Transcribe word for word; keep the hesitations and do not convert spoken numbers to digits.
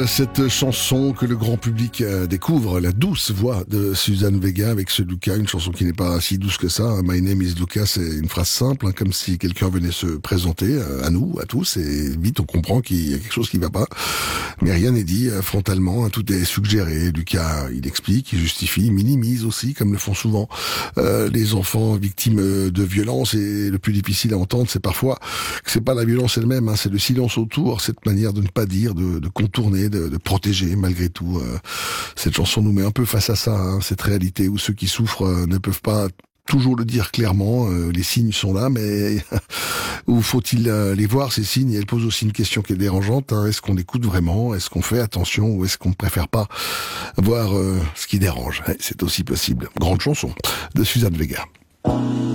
cette chanson que le grand public euh, découvre, la douce voix de Suzanne Vega avec ce Luca, une chanson qui n'est pas si douce que ça. Hein. My name is Luca, c'est une phrase simple, hein, comme si quelqu'un venait se présenter euh, à nous, à tous, et vite on comprend qu'il y a quelque chose qui va pas. Mais rien n'est dit euh, frontalement, hein, tout est suggéré. Lucas, il explique, il justifie, il minimise aussi, comme le font souvent euh, les enfants victimes de violence. Et le plus difficile à entendre, c'est parfois que c'est pas la violence elle-même, hein, c'est le silence autour, cette manière de ne pas dire, de, de contourner, de, de protéger malgré tout. Euh, cette chanson nous met un peu face à ça, hein, cette réalité où ceux qui souffrent euh, ne peuvent pas toujours le dire clairement, euh, les signes sont là, mais où faut-il euh, les voir, ces signes? Et elle pose aussi une question qui est dérangeante, hein. Est-ce qu'on écoute vraiment? Est-ce qu'on fait attention? Ou est-ce qu'on ne préfère pas voir euh, ce qui dérange? Ouais, c'est aussi possible. Grande chanson de Suzanne Vega.